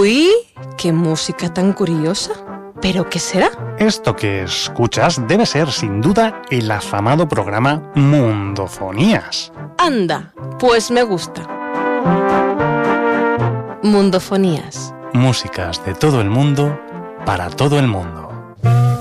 Uy, qué música tan curiosa. ¿Pero qué será? Esto que escuchas debe ser, sin duda, el afamado programa Mundofonías. Anda, pues me gusta. Mundofonías. Músicas de todo el mundo, para todo el mundo.